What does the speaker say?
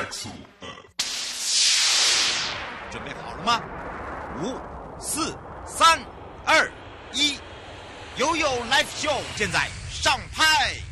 起。 准备好了吗？5、4、3、2、1，悠悠 Live Show 现在上拍。